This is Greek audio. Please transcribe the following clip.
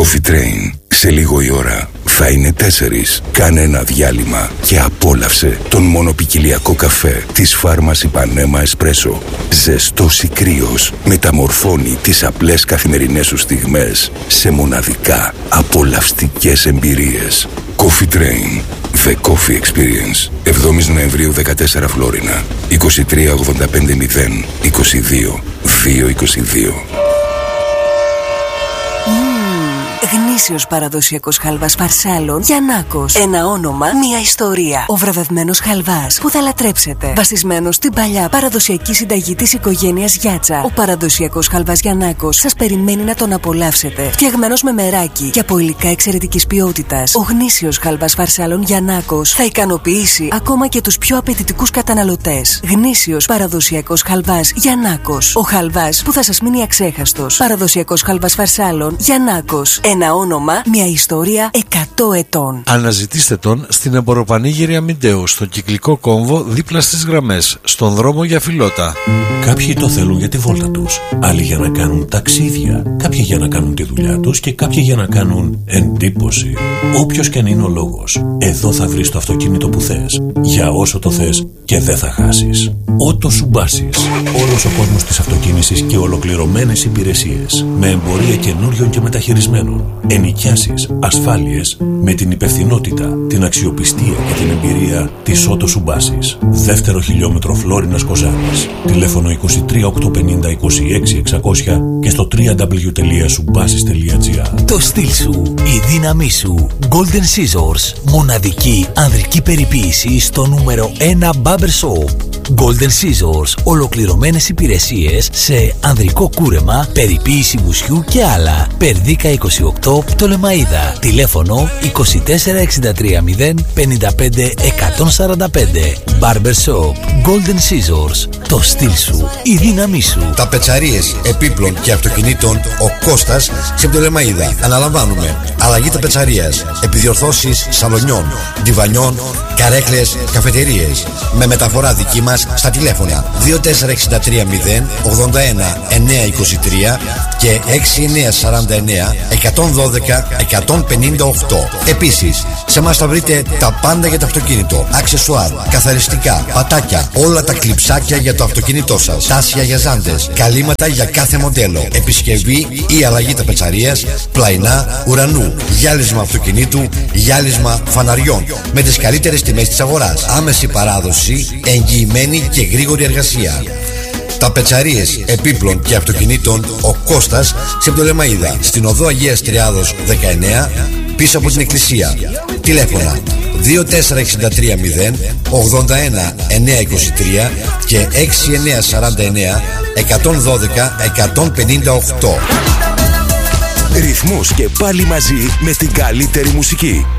Coffee Train. Σε λίγο η ώρα θα είναι 4. Κάνε ένα διάλειμμα και απόλαυσε τον μονοπικιλιακό καφέ της Φάρμας Ipanema Espresso. Ζεστός ή κρύος, μεταμορφώνει τις απλές καθημερινές σου στιγμές σε μοναδικά απολαυστικές εμπειρίες. Coffee Train. The Coffee Experience. 7 Νοεμβρίου 14 Φλόρινα. 23 85 0 22 222. Γνήσιος παραδοσιακός χαλβάς Φαρσάλων Γιαννάκος. Ένα όνομα, μια ιστορία. Ο βραβευμένος χαλβάς που θα λατρέψετε. Βασισμένος στην παλιά παραδοσιακή συνταγή της οικογένειας Γιάτσα. Ο παραδοσιακός χαλβάς Γιαννάκος σας περιμένει να τον απολαύσετε. Φτιαγμένος με μεράκι και από υλικά εξαιρετικής ποιότητας. Ο γνήσιος χαλβάς Φαρσάλων Γιαννάκος θα ικανοποιήσει ακόμα και τους πιο απαιτητικούς καταναλωτές. Γνήσιος παραδοσιακός χαλβάς Γιαννάκος. Ο χαλβάς που θα σας μείνει αξέχαστος. Παραδοσιακός χαλβάς Φαρσάλων Γιαννάκος. Ένα όνομα, μια ιστορία 100 ετών. Αναζητήστε τον στην Εμποροπανήγυρη Αμυντέου, στο κυκλικό κόμβο δίπλα στις γραμμές, στον δρόμο για Φιλότα. Κάποιοι το θέλουν για τη βόλτα τους, άλλοι για να κάνουν ταξίδια, κάποιοι για να κάνουν τη δουλειά τους και κάποιοι για να κάνουν εντύπωση. Όποιος και αν είναι ο λόγος, εδώ θα βρεις το αυτοκίνητο που θες, για όσο το θες και δεν θα χάσεις. Ότο Σουμπάσης. Όλος ο κόσμος της αυτοκίνησης και ολοκληρωμένες υπηρεσίες, με εμπορία καινούριων και μεταχειρισμένων. Ενοικιάσεις, ασφάλειες, με την υπευθυνότητα, την αξιοπιστία και την εμπειρία της Ότο Σουμπάσης. Δεύτερο χιλιόμετρο Φλόρινας Κοζάνης. Τηλέφωνο 23 850 26 600 και στο www.subbasis.gr. Το στυλ σου, η δύναμή σου. Golden Scissors. Μοναδική ανδρική περιποίηση στο νούμερο 1 Barber Shop. Golden Scissors. Ολοκληρωμένες υπηρεσίες σε ανδρικό κούρεμα, περιποίηση μουσιού και άλλα. Περδίκα 28 Πτολεμαΐδα. Τηλέφωνο 24 63 0 55 145. Barber Shop. Golden Scissors. Το στυλ σου, η δύναμή σου. Ταπετσαρίες επίπλων και αυτοκινήτων ο Κώστας σε Πτολεμαΐδα. Αναλαμβάνουμε αλλαγή ταπετσαρίας, επιδιορθώσεις σαλονιών, διβανιών, καρέκλες, καφετερίες. Με μεταφορά δική μας στα τηλέφωνα 2463 0 81 923 και 6949 112 158. Επίσης, σε εμάς θα βρείτε τα πάντα για το αυτοκίνητο, αξεσουάρ, καθαριστικά, πατάκια, όλα τα κλειψάκια για το αυτοκίνητό σας, τάσια για ζάντες, καλύματα για κάθε μοντέλο, επισκευή ή αλλαγή ταπετσαρίας, πλαϊνά, ουρανού, γυάλισμα αυτοκινήτου, γυάλισμα φαναριών, με τις καλύτερες τιμές της αγοράς, άμεση παράδοση, εγγυημένη και γρήγορη εργασία. Ταπετσαρίες επίπλων και αυτοκινήτων ο Κώστας σε Πτολεμαΐδα, στην οδό Αγίας Τριάδος 19, πίσω από την εκκλησία. Τηλέφωνα 2463 0 81 923 και 6949 112 158. Ρυθμός και πάλι μαζί με την καλύτερη μουσική.